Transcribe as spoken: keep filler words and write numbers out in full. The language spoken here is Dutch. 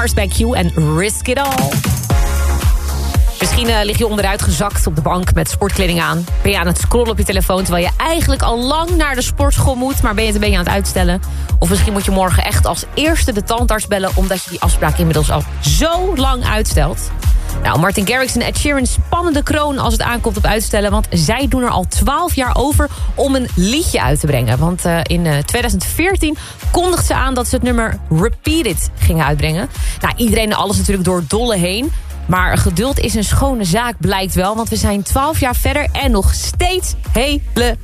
Lars bij Q en Risk It All. Misschien uh, lig je onderuit gezakt op de bank met sportkleding aan. Ben je aan het scrollen op je telefoon terwijl je eigenlijk al lang naar de sportschool moet, maar ben je het een beetje aan het uitstellen. Of misschien moet je morgen echt als eerste de tandarts bellen omdat je die afspraak inmiddels al zo lang uitstelt. Nou, Martin Garrix en Ed Sheeran spannen de kroon als het aankomt op uitstellen, want zij doen er al twaalf jaar over om een liedje uit te brengen. Want uh, in uh, twintig veertien kondigde ze aan dat ze het nummer Repeat It gingen uitbrengen. Nou, iedereen alles natuurlijk door dolle heen. Maar geduld is een schone zaak, blijkt wel. Want we zijn twaalf jaar verder en nog steeds hele